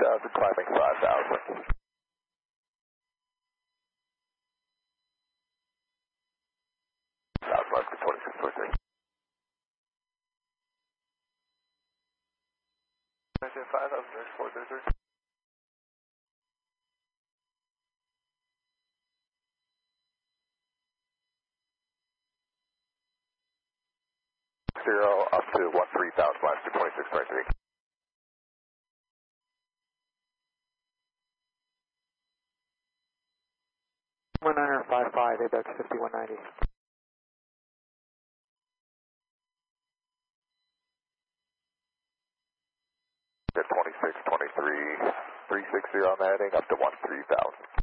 3000, climbing 5000. Southwest 2623. 5000, 433. 0 up to 13,000 miles to 2623. 1955, ABEX 5190. 2623, 360 on the heading up to 13,000.